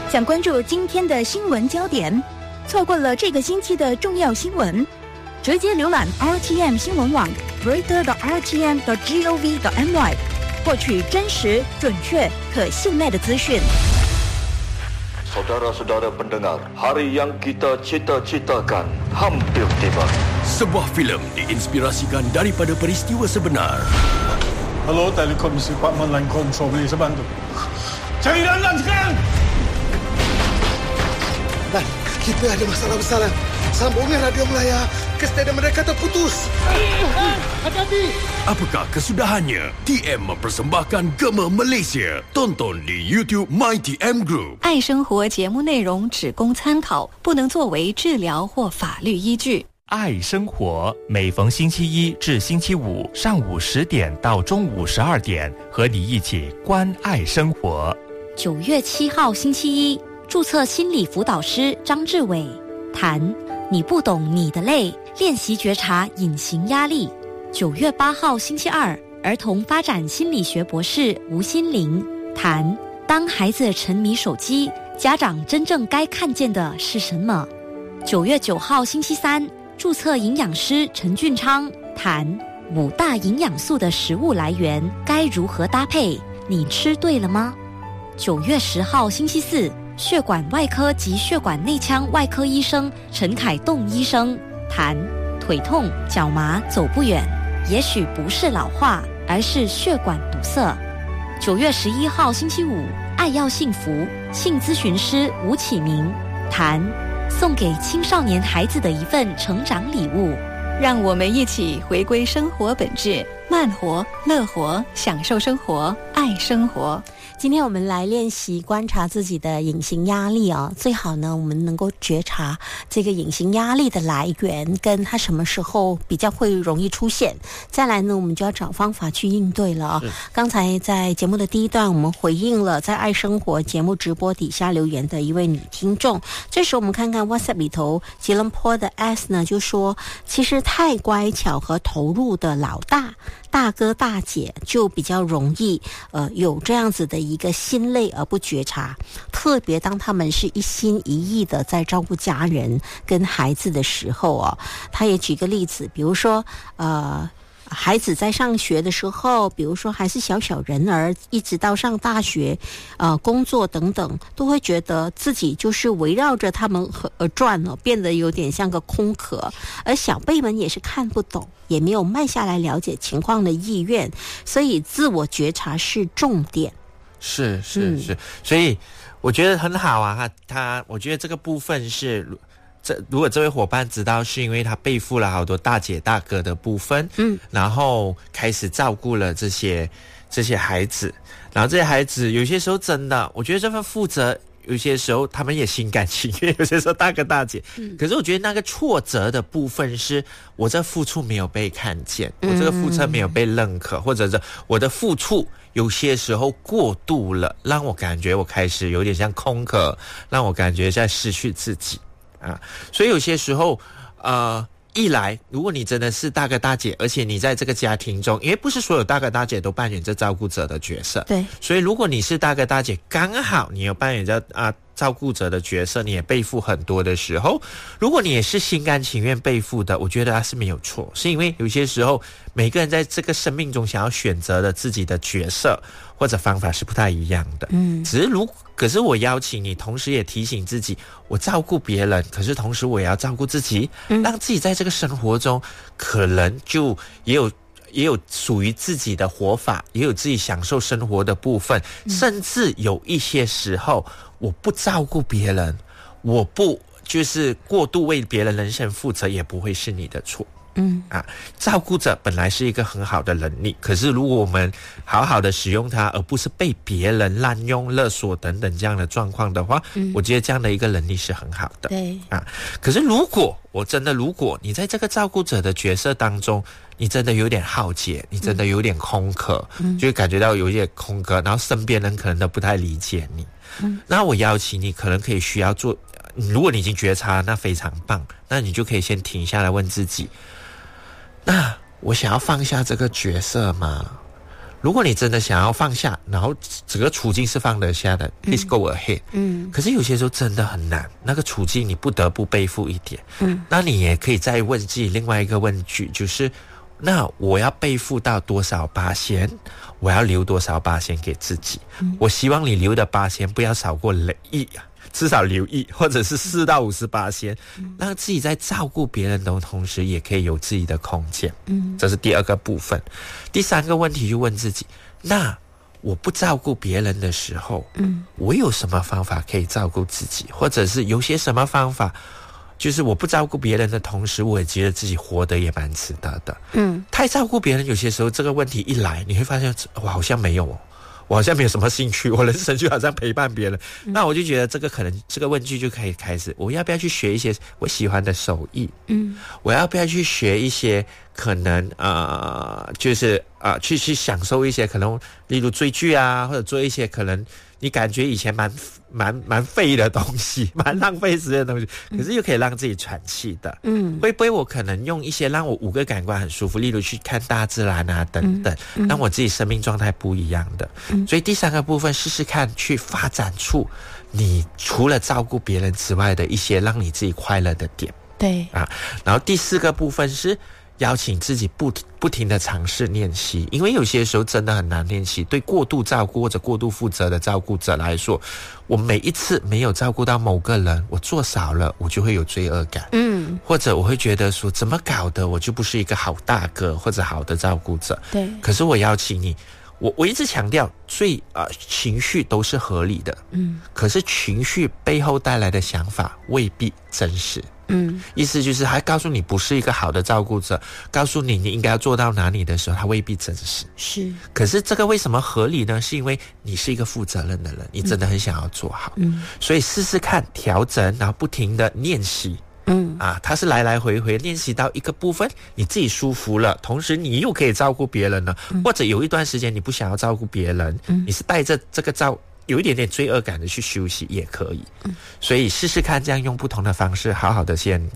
想关注今天的新闻焦点，错过了这个星期的重要新闻，直接浏览 RTM 新闻网 reader.rtm.gov.my 获取真实、准确、可信赖的资讯。 Saudara-saudara pendengar, hari yang kita cita-citakan hampir tiba. Sebuah filem diinspirasikan daripada peristiwa sebenar. Hello, Telekomisi Department Line Control, boleh saya bantu? Cari Lanlan sekarang! Dan kita ada masalah besar. Sambungan radio Melaya ke stadium mereka terputus. Hati-hati! Apakah kesudahannya? TM mempersembahkan Gema Malaysia. Tonton di YouTube MyTM Group. 爱生活节目内容只供参考，不能作为治疗或法律依据。 爱生活每逢星期一至星期五上午10点到中午12点，和你一起关爱生活。 9月7号星期一，注册心理辅导师张志伟谈你不懂你的累，练习觉察隐形压力。9月8号星期二，儿童发展心理学博士吴心玲谈当孩子沉迷手机，家长真正该看见的是什么。9月9号星期三，注册营养师陈俊昌谈5大营养素的食物来源该如何搭配，你吃对了吗？9月10号星期四，血管外科及血管内腔外科医生陈凯栋医生谈腿痛、脚麻走不远，也许不是老化，而是血管堵塞。9月11号星期五，爱要幸福性咨询师吴启明谈送给青少年孩子的一份成长礼物。 让我们一起回归生活本质，慢活、乐活，享受生活，爱生活。 今天我们来练习观察自己的隐形压力啊，最好呢，我们能够觉察这个隐形压力的来源，跟它什么时候比较会容易出现。再来呢，我们就要找方法去应对了啊。刚才在节目的第一段，我们回应了在爱生活节目直播底下留言的一位女听众。这时候我们看看 WhatsApp 里头，吉隆坡的 S 呢就说，其实太乖巧和投入的老大哥大姐就比较容易有这样子的一个心累而不觉察，特别当他们是一心一意的在照顾家人跟孩子的时候哦。他也举个例子，比如说孩子在上学的时候，比如说还是小人儿，一直到上大学工作等等，都会觉得自己就是围绕着他们而转了，变得有点像个空壳。而小辈们也是看不懂，也没有慢下来了解情况的意愿，所以自我觉察是重点。 是，所以我觉得很好啊。我觉得这个部分是如果这位伙伴知道是因为他背负了好多大姐大哥的部分，然后开始照顾了这些孩子，然后这些孩子有些时候真的，我觉得这份负责有些时候他们也心甘情愿，有些时候大哥大姐，可是我觉得那个挫折的部分是我这付出没有被看见，我这个付出没有被认可，或者是我的付出有些时候过度了，让我感觉我开始有点像空壳，让我感觉在失去自己啊。所以有些时候一来如果你真的是大哥大姐，而且你在这个家庭中，因为不是所有大哥大姐都扮演着照顾者的角色，对，所以如果你是大哥大姐，刚好你有扮演着照顾者的角色，你也背负很多的时候，如果你也是心甘情愿背负的，我觉得它是没有错，是因为有些时候每个人在这个生命中想要选择的自己的角色或者方法是不太一样的，可是我邀请你，同时也提醒自己，我照顾别人，可是同时我也要照顾自己，让自己在这个生活中可能就也有属于自己的活法，也有自己享受生活的部分，甚至有一些时候我不照顾别人，我不就是过度为别人人生负责，也不会是你的错。照顾者本来是一个很好的能力，可是如果我们好好的使用它，而不是被别人滥用、勒索等等这样的状况的话，我觉得这样的一个能力是很好的。对可是如果你在这个照顾者的角色当中，你真的有点耗竭，你真的有点空壳，就会感觉到有一点空壳，然后身边人可能都不太理解你。那我邀请你，可能可以需要做，如果你已经觉察，那非常棒，那你就可以先停下来问自己，那我想要放下这个角色吗？ 如果你真的想要放下，然后整个处境是放得下的 ，please go ahead。可是有些时候真的很难，那个处境你不得不背负一点。那你也可以再问自己另外一个问句，就是那我要背负到多少%，我要留多少%给自己。我希望你留的%不要少过1，至少留1，或者是4到50%，让自己在照顾别人的同时也可以有自己的空间。这是第二个部分。第三个问题就问自己，那我不照顾别人的时候，我有什么方法可以照顾自己，或者是有些什么方法，就是我不照顾别人的同时，我也觉得自己活得也蛮值得的。太照顾别人，有些时候这个问题一来，你会发现我好像没有我好像没有什么兴趣，我人生就好像陪伴别人。那我就觉得这个可能这个问句就可以开始，我要不要去学一些我喜欢的手艺？我要不要去学一些可能就是去享受一些可能，例如追剧啊，或者做一些可能你感觉以前蛮废的东西，蛮浪费时间的东西，可是又可以让自己喘气的。会不会我可能用一些让我5个感官很舒服，例如去看大自然啊等等，让我自己生命状态不一样的。所以第三个部分试试看去发展出你除了照顾别人之外的一些让你自己快乐的点。 对啊， 然后第4个部分是邀请自己不停的尝试练习，因为有些时候真的很难练习。对过度照顾或者过度负责的照顾者来说，我每一次没有照顾到某个人，我做少了，我就会有罪恶感。或者我会觉得说，怎么搞的，我就不是一个好大哥或者好的照顾者。 对， 可是我邀请你，我一直强调，情绪都是合理的。可是情绪背后带来的想法未必真实。意思就是还告诉你不是一个好的照顾者，告诉你应该要做到哪里的时候，它未必真实。 是， 可是这个为什么合理呢？是因为你是一个负责任的人，你真的很想要做好。所以试试看调整，然后不停的练习。它是来来回回练习到一个部分你自己舒服了，同时你又可以照顾别人了。或者有一段时间你不想要照顾别人，你是带着这个有一点点罪恶感的去休息也可以。所以试试看，这样用不同的方式好好的先